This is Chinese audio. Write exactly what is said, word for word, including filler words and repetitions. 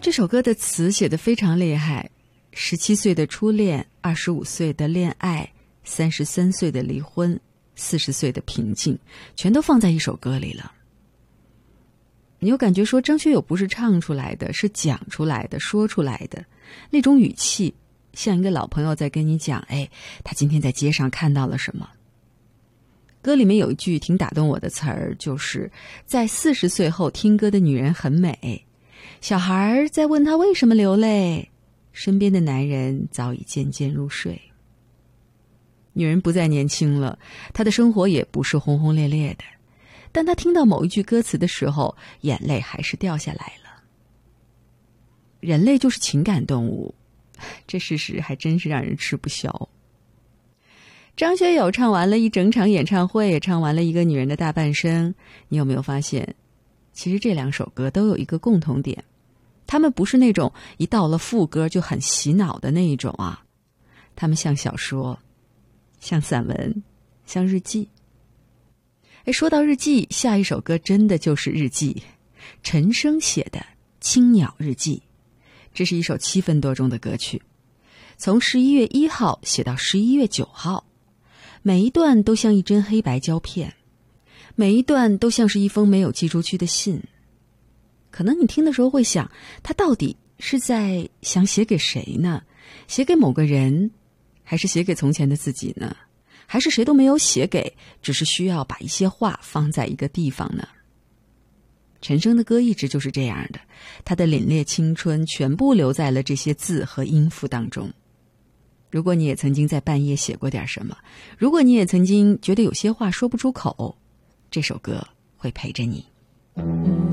这首歌的词写得非常厉害，十七岁的初恋，二十五岁的恋爱，三十三岁的离婚，四十岁的平静，全都放在一首歌里了。你有感觉说张学友不是唱出来的，是讲出来的，说出来的，那种语气像一个老朋友在跟你讲，哎，他今天在街上看到了什么。歌里面有一句挺打动我的词儿，就是在四十岁后听歌的女人很美，小孩在问她为什么流泪，身边的男人早已渐渐入睡。女人不再年轻了，她的生活也不是轰轰烈烈的，但她听到某一句歌词的时候，眼泪还是掉下来了。人类就是情感动物，这事实还真是让人吃不消。张学友唱完了一整场演唱会，也唱完了一个女人的大半生。你有没有发现，其实这两首歌都有一个共同点，他们不是那种一到了副歌就很洗脑的那一种啊，他们像小说，像散文，像日记。哎，说到日记，下一首歌真的就是日记，陈升写的《青鸟日记》，这是一首七分多钟的歌曲，从十一月一号写到十一月九号，每一段都像一帧黑白胶片，每一段都像是一封没有寄出去的信。可能你听的时候会想，他到底是在想写给谁呢？写给某个人，还是写给从前的自己呢？还是谁都没有写给，只是需要把一些话放在一个地方呢？陈升的歌一直就是这样的，他的凛冽青春全部留在了这些字和音符当中。如果你也曾经在半夜写过点什么，如果你也曾经觉得有些话说不出口，这首歌会陪着你。